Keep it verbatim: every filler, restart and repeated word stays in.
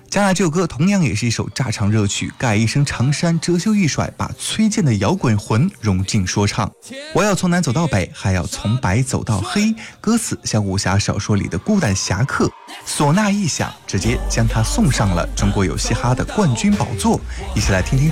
接下来这首歌同样也是一首炸唱热曲，盖一身长衫，遮羞一甩，把崔健的摇滚魂融进说唱。我要从南走到北，还要从白走到黑，歌词像武侠小说里的孤胆侠客，唢呐一响，直接将他送上了中国有嘻哈的冠军宝座。一起来听听